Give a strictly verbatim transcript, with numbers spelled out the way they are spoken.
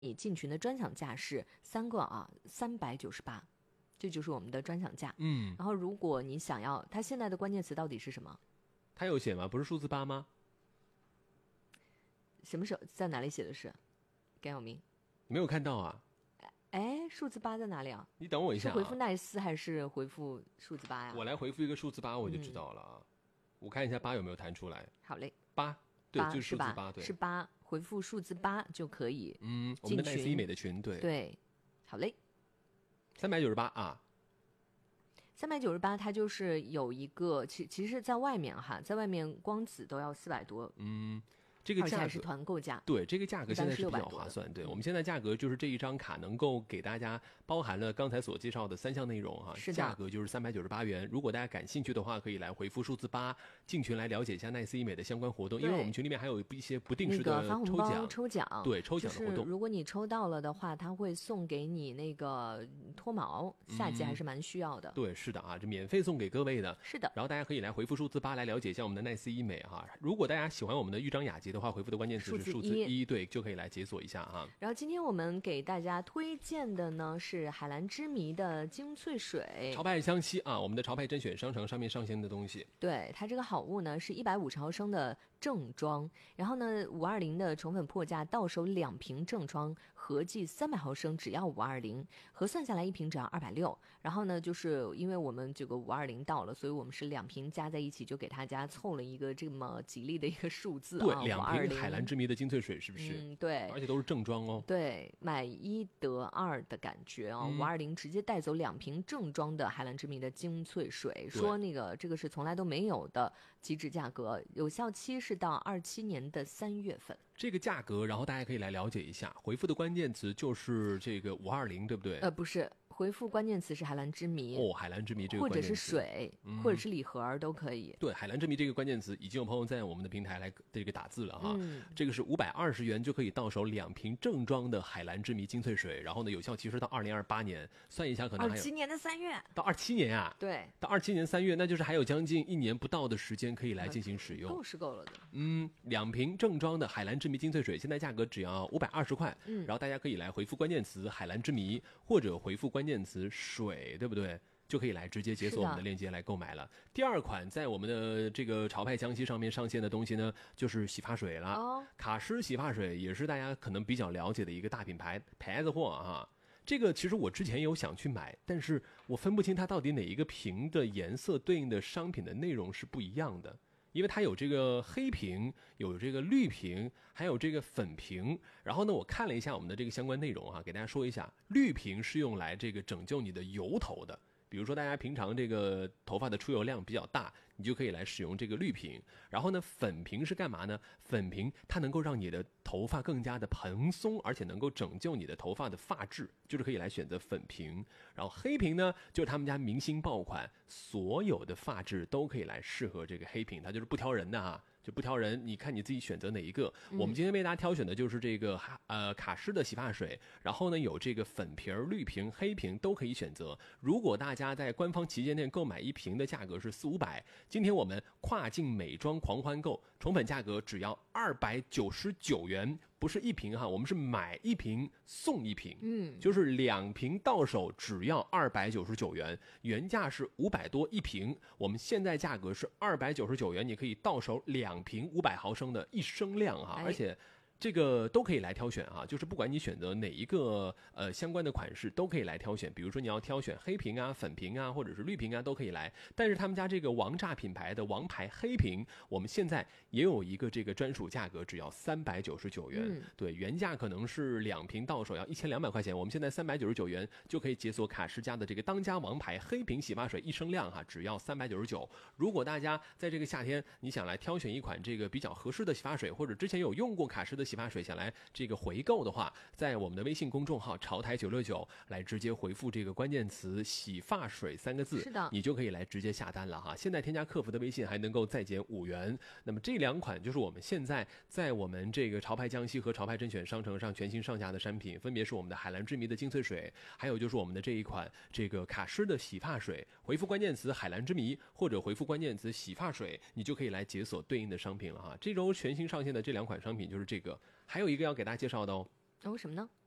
你进群的专享价是三个啊，三百九十八，这就是我们的专享价。 嗯， 然后如果你想要，它现在的关键词到底是什么？ 它有写吗？不是数字八吗？ 什么时候在哪里写的是？甘晓明， 没有看到啊。 哎，数字八在哪里啊？ 你等我一下、啊， 是回复奈斯还是回复数字八呀？ 我来回复一个数字八，我就知道了啊。嗯、我看一下八有没有弹出来。 好嘞， 八，对，就是数字八， 八，对， 是八，回复数字八就可以。 嗯，我们的奈斯医美的群，对对，好嘞， 三百九十八啊。 三百九十八，它就是有一个，其其实，在外面哈，在外面光子都要四百多， 嗯。这个价格是团购价， 对，这个价格现在是比较划算。对，我们现在价格就是这一张卡能够给大家包含了刚才所介绍的三项内容哈，价格就是三百九十八元。如果大家感兴趣的话，可以来回复数字八进群来了解一下奈斯医美的相关活动，因为我们群里面还有一些不定时的抽奖， 抽奖， 对，抽奖的活动。 如果你抽到了的话，他会送给你那个脱毛，夏季还是蛮需要的。 嗯、对，是的啊，这免费送给各位的。 是的。 然后大家可以来回复数字八来了解一下我们的奈斯医美哈。如果大家喜欢我们的豫章雅洁的话，回复的关键词是数字一，对，就可以来解锁一下啊。 然后今天我们给大家推荐的呢是海蓝之谜的精粹水， 潮派香溪啊，我们的潮派甄选商城上面上线的东西。 对，它这个好物呢是一百五十毫升的正装，然后呢五二零的宠粉破价，到手两瓶正装，合计三百毫升只要五二零，核算下来一瓶只要二百六。然后呢，就是因为我们这个五二零到了，所以我们是两瓶加在一起，就给大家凑了一个这么吉利的一个数字啊。 对，两瓶海蓝之谜的精粹水是不是？ 嗯，对， 而且都是正装哦。 对，买一得二的感觉啊！五二零直接带走两瓶正装的海蓝之谜的精粹水，说那个这个是从来都没有的极致价格，有效期是到二七年的三月份。 这个价格，然后大家可以来了解一下，回复的关键词就是这个五二零，对不对？ 呃，不是。回复关键词是海蓝之谜哦，海蓝之谜这个关键词， 或者是水、嗯，或者是礼盒都可以。 对，海蓝之谜这个关键词，已经有朋友在我们的平台来这个打字了哈。 嗯、 这个是五百二十元就可以到手两瓶正装的海蓝之谜精粹水，然后呢，有效期是到二零二八年，算一下可能还有二七年的三月到二七年啊。 对， 到二七年三月，那就是还有将近一年不到的时间可以来进行使用。 够是够了的。 嗯，两瓶正装的海蓝之谜精粹水，现在价格只要五百二十块。 嗯， 然后大家可以来回复关键词海蓝之谜，或者回复关键词水。水对不对？就可以来直接解锁我们的链接来购买了。第二款在我们的这个潮派香溪上面上线的东西呢，就是洗发水了。 哦， 卡诗洗发水也是大家可能比较了解的一个大品牌牌子货啊。这个其实我之前有想去买，但是我分不清它到底哪一个瓶的颜色对应的商品的内容是不一样的。因为它有这个黑瓶，有这个绿瓶，还有这个粉瓶。然后呢，我看了一下我们的这个相关内容啊，给大家说一下，绿瓶是用来这个拯救你的油头的。比如说大家平常这个头发的出油量比较大，你就可以来使用这个绿瓶。然后呢，粉瓶是干嘛呢？粉瓶它能够让你的头发更加的蓬松，而且能够拯救你的头发的发质，就是可以来选择粉瓶。然后黑瓶呢，就是他们家明星爆款，所有的发质都可以来适合这个黑瓶，它就是不挑人的啊。就不挑人，你看你自己选择哪一个。嗯、我们今天为大家挑选的就是这个呃卡诗的洗发水，然后呢有这个粉瓶、绿瓶、黑瓶都可以选择。如果大家在官方旗舰店购买一瓶的价格是四五百，今天我们跨境美妆狂欢购，宠粉价格只要二百九十九元。不是一瓶哈，我们是买一瓶送一瓶， 嗯， 就是两瓶到手只要二百九十九元，原价是五百多一瓶，我们现在价格是二百九十九元，你可以到手两瓶五百毫升的一升量哈， 哎、 而且。这个都可以来挑选啊，就是不管你选择哪一个呃相关的款式都可以来挑选，比如说你要挑选黑瓶啊、粉瓶啊，或者是绿瓶啊都可以来。但是他们家这个王炸品牌的王牌黑瓶，我们现在也有一个这个专属价格，只要三百九十九元、 嗯。 对，原价可能是两瓶到手要一千两百块钱，我们现在三百九十九元就可以解锁卡诗家的这个当家王牌黑瓶洗发水一升量哈，只要三百九十九。如果大家在这个夏天你想来挑选一款这个比较合适的洗发水，或者之前有用过卡诗的洗发水想来这个回购的话，在我们的微信公众号潮台九六九来直接回复这个关键词洗发水三个字， 是的， 你就可以来直接下单了哈。现在添加客服的微信还能够再减五元。那么这两款就是我们现在在我们这个潮牌江西和潮牌甄选商城上全新上架的产品，分别是我们的海蓝之谜的精粹水，还有就是我们的这一款这个卡诗的洗发水。回复关键词海蓝之谜或者回复关键词洗发水，你就可以来解锁对应的商品了哈。这周全新上线的这两款商品就是这个，还有一个要给大家介绍的哦。 哦，什么呢？